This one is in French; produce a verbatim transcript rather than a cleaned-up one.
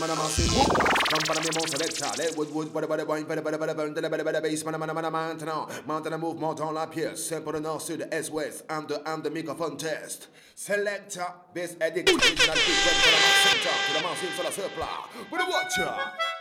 mana massive. Come for me, mon selector. Let wood wood, but the wine, but the but the burn, the better bass, mana mana mana maintenant. Mountain move, montant la pièce. C'est pour le nord, sud, est, ouest. I'm the, I'm the microphone test. Selector, bass edit, original beat, ready for the mass center. To the massive, for the surplus. With the watcher.